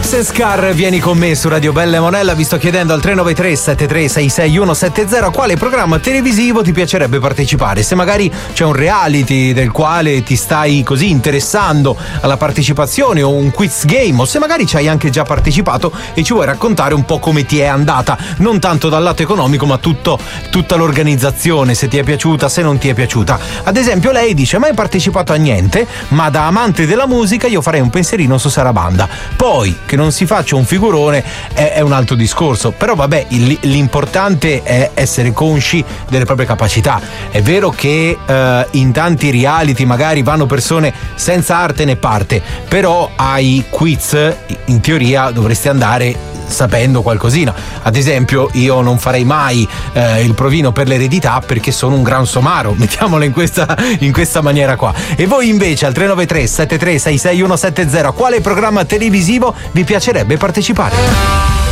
Access Car, vieni con me su Radio Bella e Monella. Vi sto chiedendo al 393 7366 170 a quale programma televisivo ti piacerebbe partecipare. Se magari c'è un reality del quale ti stai così interessando alla partecipazione, o un quiz game, o se magari ci hai anche già partecipato e ci vuoi raccontare un po' come ti è andata, non tanto dal lato economico ma tutta l'organizzazione, se ti è piaciuta, se non ti è piaciuta. Ad esempio lei dice: mai partecipato a niente, ma da amante della musica io farei un pensierino su Sarabanda. Poi che non si faccia un figurone è un altro discorso, però vabbè, l'importante è essere consci delle proprie capacità. È vero che in tanti reality magari vanno persone senza arte né parte, però ai quiz in teoria dovresti andare sapendo qualcosina. Ad esempio io non farei mai il provino per l'eredità perché sono un gran somaro, mettiamolo in questa maniera qua. E voi invece al 393 7366 170 a quale programma televisivo vi piacerebbe partecipare?